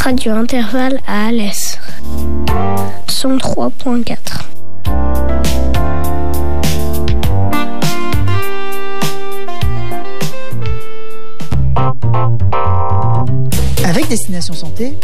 Radio Intervalle à Alès. 103.4. Avec Destination Santé,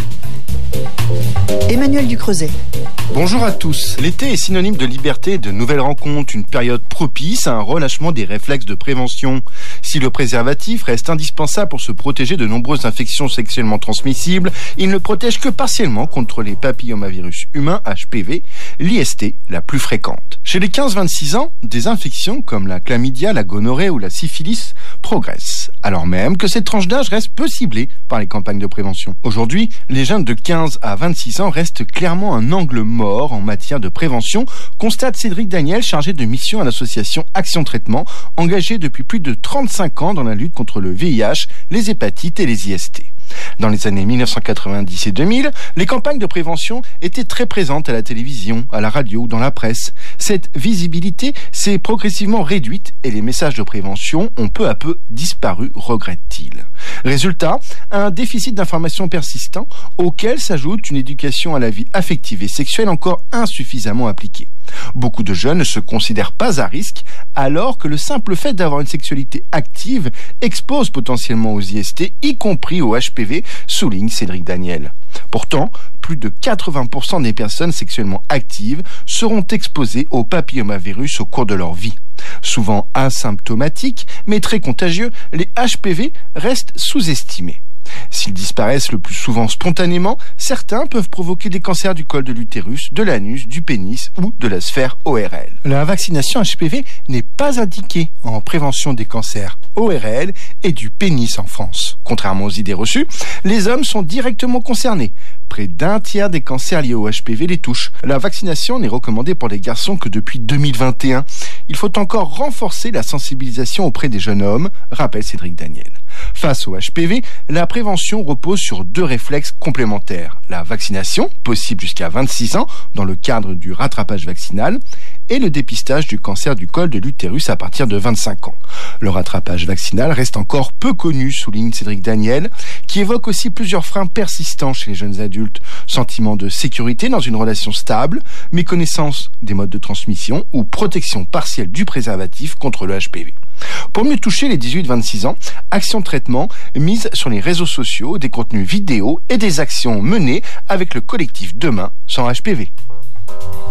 Emmanuel Ducreuset. Bonjour à tous. L'été est synonyme de liberté et de nouvelles rencontres, une période propice à un relâchement des réflexes de prévention. Si le préservatif reste indispensable pour se protéger de nombreuses infections sexuellement transmissibles, il ne protège que partiellement contre les papillomavirus humains HPV, l'IST la plus fréquente. Chez les 15-26 ans, des infections comme la chlamydia, la gonorrhée ou la syphilis progressent, alors même que cette tranche d'âge reste peu ciblée par les campagnes de prévention. Aujourd'hui, les jeunes de 15 à 26 ans restent clairement un angle mort en matière de prévention, constate Cédric Daniel, chargé de mission à l'association Action Traitement, engagée depuis plus de 35 ans dans la lutte contre le VIH, les hépatites et les IST. Dans les années 1990 et 2000, les campagnes de prévention étaient très présentes à la télévision, à la radio ou dans la presse. Cette visibilité s'est progressivement réduite et les messages de prévention ont peu à peu disparu, regrette-t-il. Résultat, un déficit d'information persistant auquel s'ajoute une éducation à la vie affective et sexuelle encore insuffisamment appliquée. Beaucoup de jeunes ne se considèrent pas à risque, alors que le simple fait d'avoir une sexualité active expose potentiellement aux IST, y compris au HPV, souligne Cédric Daniel. Pourtant, plus de 80% des personnes sexuellement actives seront exposées au papillomavirus au cours de leur vie. Souvent asymptomatiques, mais très contagieux, les HPV restent sous-estimés. S'ils disparaissent le plus souvent spontanément, certains peuvent provoquer des cancers du col de l'utérus, de l'anus, du pénis ou de la sphère ORL. La vaccination HPV n'est pas indiquée en prévention des cancers ORL et du pénis en France. Contrairement aux idées reçues, les hommes sont directement concernés. Près d'un tiers des cancers liés au HPV les touchent. La vaccination n'est recommandée pour les garçons que depuis 2021. Il faut encore renforcer la sensibilisation auprès des jeunes hommes, rappelle Cédric Daniel. Face au HPV, la prévention repose sur deux réflexes complémentaires. La vaccination, possible jusqu'à 26 ans dans le cadre du rattrapage vaccinal, et le dépistage du cancer du col de l'utérus à partir de 25 ans. Le rattrapage vaccinal reste encore peu connu, souligne Cédric Daniel, qui évoque aussi plusieurs freins persistants chez les jeunes adultes. Sentiment de sécurité dans une relation stable, méconnaissance des modes de transmission ou protection partielle du préservatif contre le HPV. Pour mieux toucher les 18-26 ans, Action Traitement mise sur les réseaux sociaux, des contenus vidéo et des actions menées avec le collectif Demain sans HPV.